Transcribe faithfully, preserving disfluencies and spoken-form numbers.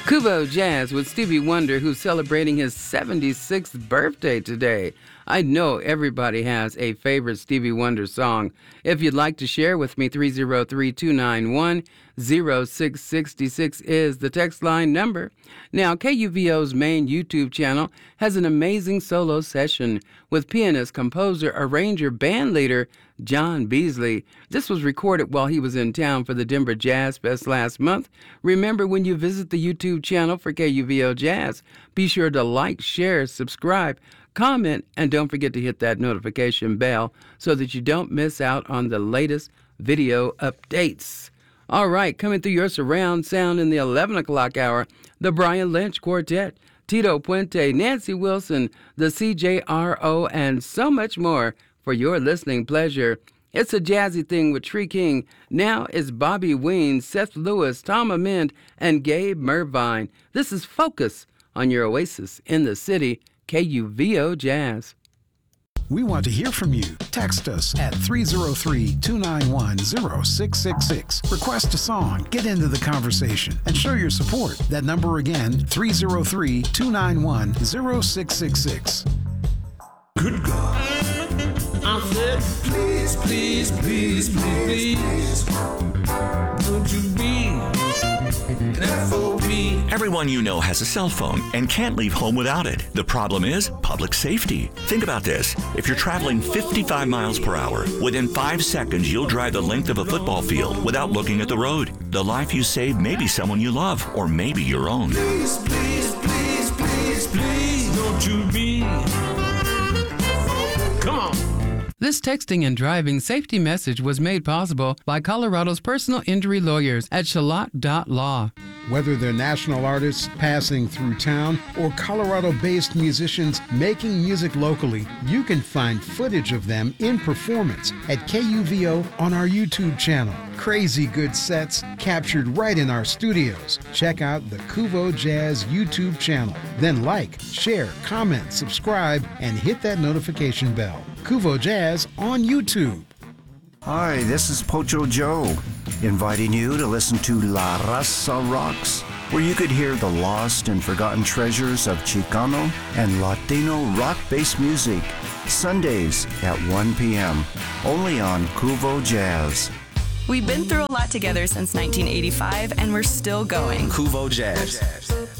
Kuvo Jazz with Stevie Wonder, who's celebrating his seventy-sixth birthday today. I know everybody has a favorite Stevie Wonder song. If you'd like to share with me, three oh three, two nine one, oh six six six is the text line number. Now, K U V O's main YouTube channel has an amazing solo session with pianist, composer, arranger, band leader John Beasley. This was recorded while he was in town for the Denver Jazz Fest last month. Remember, when you visit the YouTube channel for K U V O Jazz, be sure to like, share, subscribe, comment, and don't forget to hit that notification bell so that you don't miss out on the latest video updates. All right, coming through your surround sound in the eleven o'clock hour, the Brian Lynch Quartet, Tito Puente, Nancy Wilson, the C J R O, and so much more for your listening pleasure. It's a jazzy thing with Tree King. Now it's Bobby Ween, Seth Lewis, Tom Amend, and Gabe Mervine. This is Focus on your oasis in the city, K U V O Jazz. We want to hear from you. Text us at three oh three, two nine one, oh six six six. Request a song, get into the conversation, and show your support. That number again, three oh three, two nine one, oh six six six. Good God. I said, please, please, please, please, please, don't you be an F O B. Everyone you know has a cell phone and can't leave home without it. The problem is public safety. Think about this. If you're traveling fifty-five miles per hour, within five seconds you'll drive the length of a football field without looking at the road. The life you save may be someone you love, or maybe your own. Please, please, please, please, please, don't you be. Come on. This texting and driving safety message was made possible by Colorado's personal injury lawyers at Shalott dot law. Whether they're national artists passing through town or Colorado-based musicians making music locally, you can find footage of them in performance at K U V O on our YouTube channel. Crazy good sets captured right in our studios. Check out the Kuvo Jazz YouTube channel. Then like, share, comment, subscribe, and hit that notification bell. Kuvo Jazz on YouTube. Hi, this is Pocho Joe, inviting you to listen to La Raza Rocks, where you could hear the lost and forgotten treasures of Chicano and Latino rock-based music, Sundays at one p.m., only on Kuvo Jazz. We've been through a lot together since nineteen eighty-five, and we're still going. Kuvo Jazz.